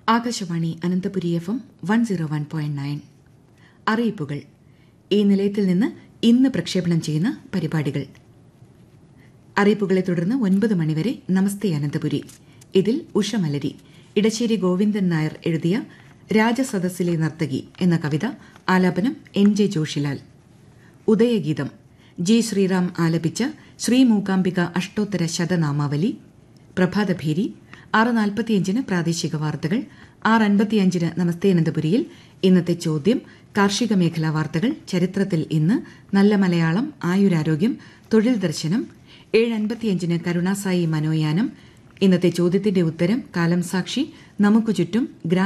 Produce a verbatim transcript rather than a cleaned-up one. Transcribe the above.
Akashvani Ananthapuri F M one zero one point nine. അറിയിപ്പുകൾ. ഈ നിലയത്തിൽ നിന്ന് ഇന്ന് പ്രക്ഷേപണം ചെയ്യുന്ന പരിപാടികൾ. അറിയിപ്പുകളെ തുടർന്ന് ഒൻപത് മണിവരെ നമസ്തേ അനന്തപുരി. ഇതിൽ ഉഷമലരി ഇടശ്ശേരി ഗോവിന്ദൻ നായർ എഴുതിയ രാജസദസ്സിലെ നർത്തകി എന്ന കവിത ആലാപനം N J Joshilal. ഉദയഗീതം G Sriram ആലപിച്ച ശ്രീ മൂകാംബിക അഷ്ടോത്തര ശതനാമാവലി. പ്രഭാതഭേരി ആറ് നാൽപ്പത്തിയഞ്ചിന് പ്രാദേശിക വാർത്തകൾ. ആറ് അൻപത്തിയഞ്ചിന് നമസ്തേ അനന്തപുരിയിൽ ഇന്നത്തെ ചോദ്യം, കാർഷിക മേഖലാ വാർത്തകൾ, ചരിത്രത്തിൽ ഇന്ന്, നല്ല മലയാളം, ആയുരാരോഗ്യം, തൊഴിൽ ദർശനം. ഏഴ് അൻപത്തിയഞ്ചിന് കരുണാസായി മനോയാനം. ഇന്നത്തെ ചോദ്യത്തിന്റെ ഉത്തരം, കാലം സാക്ഷി, നമുക്ക് ചുറ്റും